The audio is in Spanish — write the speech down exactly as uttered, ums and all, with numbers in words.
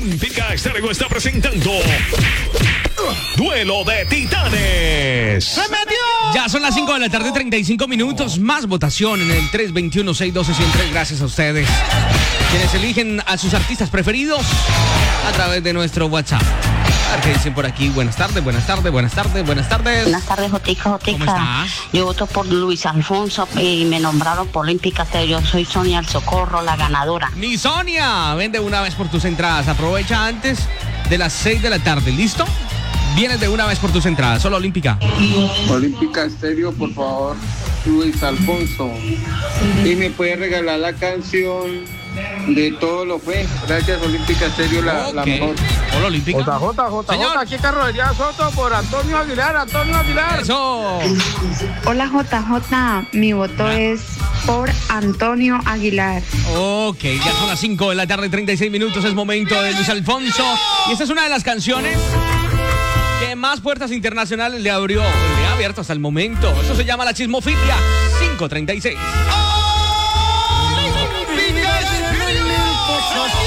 Olímpica Estéreo está presentando Duelo de Titanes. ¡Se metió! Ya son las cinco de la tarde, treinta y cinco minutos. Más votación en el tres dos uno, seis uno dos, uno cero tres. Gracias a ustedes, quienes eligen a sus artistas preferidos a través de nuestro WhatsApp. A ver qué dicen por aquí. Buenas tardes, buenas tardes, buenas tardes, buenas tardes. Buenas tardes, Jotica, Jotica. ¿Cómo estás? Yo voto por Luis Alfonso y me nombraron por Olímpica. Yo soy Sonia El Socorro, la ganadora. Mi Sonia, vende una vez por tus entradas. Aprovecha antes de las seis de la tarde. ¿Listo? Vienes de una vez por tus entradas. Solo Olímpica. Olímpica Estéreo, por favor, Luis Alfonso. Y me puede regalar la canción de Todo lo fue. Gracias, Olímpica Estéreo, la, Okay. la mejor. Hola, Olímpica. J J, J Señor. J, aquí Carrocería Soto por Antonio Aguilar, Antonio Aguilar. Eso. Hola J J, mi voto es por Antonio Aguilar. Ok, ya son las cinco de la tarde, treinta y seis minutos. Es momento de Luis Alfonso. Y esta es una de las canciones que más puertas internacionales le abrió. Le ha abierto hasta el momento. Eso se llama La Chismofilia. cinco treinta y seis.